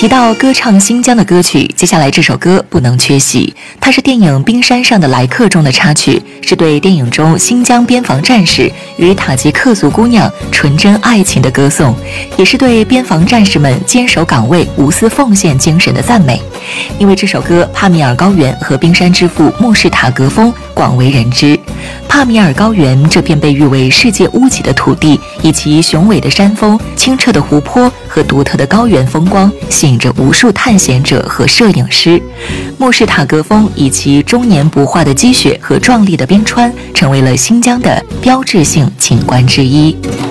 提到歌唱新疆的歌曲，接下来这首歌不能缺席。它是电影《冰山上的来客》中的插曲，是对电影中新疆边防战士与塔吉克族姑娘纯真爱情的歌颂，也是对边防战士们坚守岗位、无私奉献精神的赞美。因为这首歌，帕米尔高原和冰山之父穆士塔格峰广为人知。帕米尔高原这片被誉为世界屋脊的土地，以其雄伟的山峰、清澈的湖泊和独特的高原风光，吸引着无数探险者和摄影师。穆士塔格峰以其终年不化的积雪和壮丽的冰川，成为了新疆的标志性景观之一。